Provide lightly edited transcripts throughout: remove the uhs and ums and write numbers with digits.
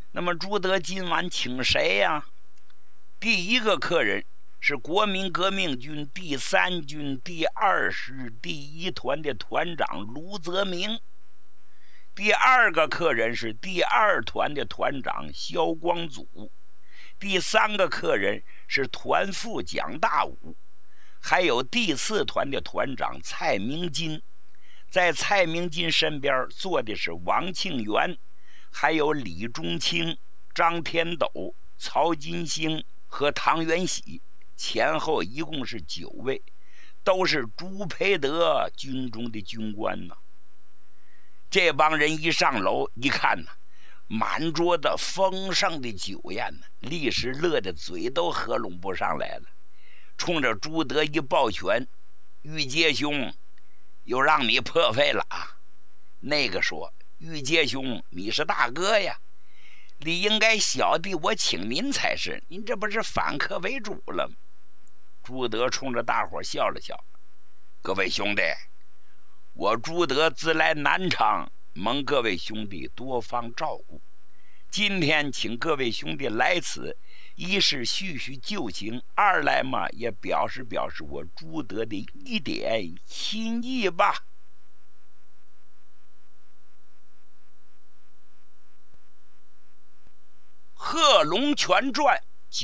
那么朱德今晚请谁呀？第一个客人是国民革命军第3军第2师第1团的团长卢泽明。第二个客人是第2团的团长萧光祖。第3个客人是团副蒋大武，还有第4团的团长蔡明金。在蔡明金身边坐的是王庆元，还有李中清、张天斗、曹金星和唐元喜，前后一共是9位，都是朱培德军中的军官呢。这帮人一上楼一看呢，满桌的丰盛的酒宴呢，立时乐得嘴都合拢不上来了，冲着朱德一抱拳：“玉阶兄，又让你破费了啊！”那个说：“玉阶兄，你是大哥呀，理应该小弟我请您才是，您这不是反客为主了吗？”朱德冲着大伙笑了笑：“各位兄弟，我朱德自来南昌，蒙各位兄弟多方照顾。今天请各位兄弟来此，一是叙叙旧情，二来嘛也表示表示我朱德的一点心意吧。”贺龙全传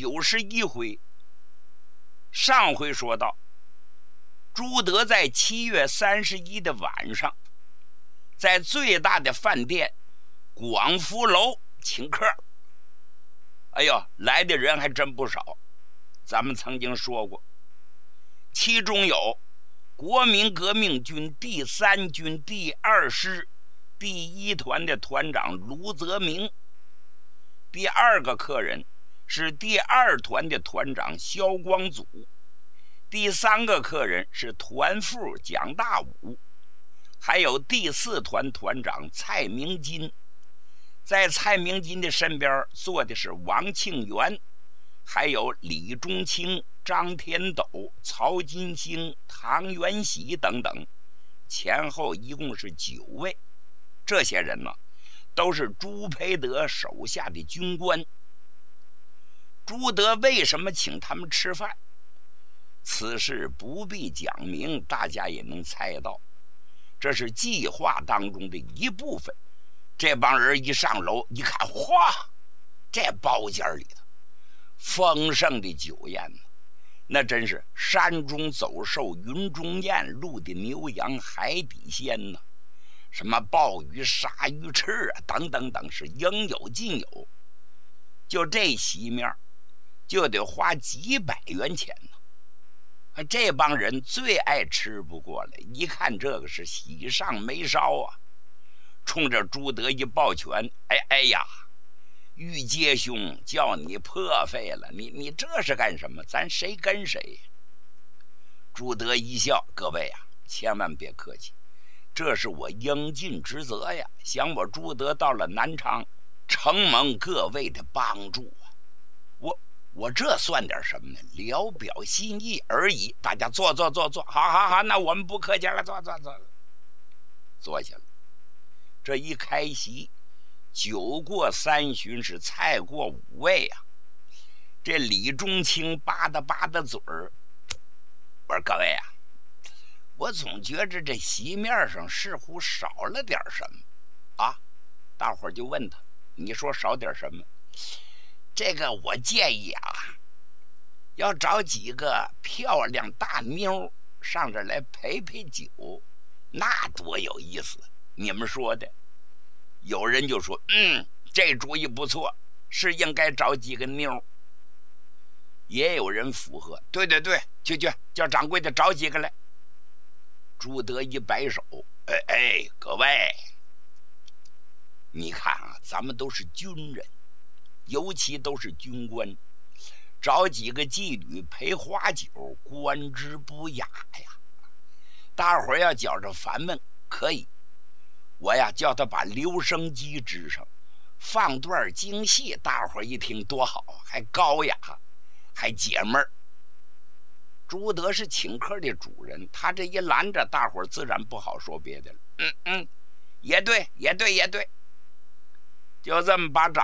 91回。上回说到，朱德在7月31的晚上，在最大的饭店广福楼请客。哎呦，来的人还真不少。咱们曾经说过，其中有国民革命军第3军第2师第1团的团长卢泽明。第二个客人是第2团的团长萧光祖。第3个客人是团副蒋大武，还有第4团团长蔡明金。在蔡明金的身边坐的是王庆元，还有李中清、张天斗、曹金星、唐元喜等等，前后一共是9位。这些人呢，都是朱培德手下的军官。朱德为什么请他们吃饭？此事不必讲明，大家也能猜到，这是计划当中的一部分。这帮人一上楼一看，哗，这包间里头丰盛的酒宴呢，那真是山中走兽，云中雁，陆的牛羊，海底鲜呢。什么鲍鱼、鲨鱼翅啊，等等等，是应有尽有。就这席面就得花几百元钱呢。这帮人最爱吃不过了，一看这个是喜上眉梢啊，冲着朱德一抱拳：“哎呀，玉阶兄，叫你破费了，你这是干什么？咱谁跟谁？”朱德一笑：“各位啊，千万别客气，这是我应尽职责呀。想我朱德到了南昌，承蒙各位的帮助啊，我这算点什么呢？聊表心意而已。大家坐，好，那我们不客气了，坐下了。这一开席，酒过3巡，是菜过5味啊。这李中清吧嗒嘴儿，我说各位啊，我总觉着这席面上似乎少了点什么啊。大伙儿就问他，你说少点什么？这个我建议啊，要找几个漂亮大妞上这来陪酒，那多有意思。你们说的？有人就说，这主意不错，是应该找几个妞。也有人附和，对，去，叫掌柜的找几个来。朱德一摆手，各位，你看啊，咱们都是军人，尤其都是军官，找几个妓女陪花酒，观之不雅呀。大伙儿要觉着烦闷，可以，我呀叫他把留声机支上，放段京戏，大伙儿一听多好，还高雅，还解闷儿。朱德是请客的主人，他这一拦着，大伙儿自然不好说别的了。也对，就这么把